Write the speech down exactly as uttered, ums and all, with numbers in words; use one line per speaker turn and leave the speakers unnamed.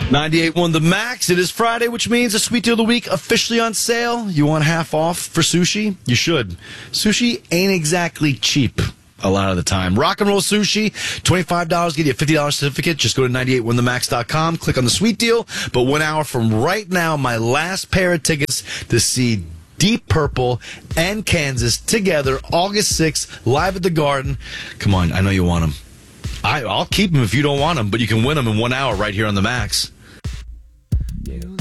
ninety-eight point one The Max. It is Friday, which means the sweet deal of the week officially on sale. You want half off for sushi? You should. Sushi ain't exactly cheap a lot of the time. Rock and Roll Sushi, twenty-five dollars, get you a fifty dollars certificate. Just go to ninety-eight one the max dot com, click on the sweet deal. But one hour from right now, my last pair of tickets to see Deep Purple and Kansas together, August sixth, live at the Garden. Come on, I know you want them. I, I'll keep them if you don't want them, but you can win them in one hour right here on the Max.